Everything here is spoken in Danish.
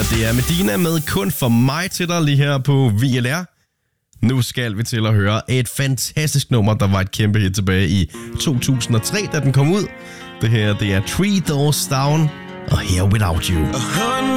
Det er Medina med Kun for mig til dig lige her på VLR. Nu skal vi til at høre et fantastisk nummer, der var et kæmpe hit tilbage i 2003, da den kom ud. Det her, det er Three Doors Down og Here Without You.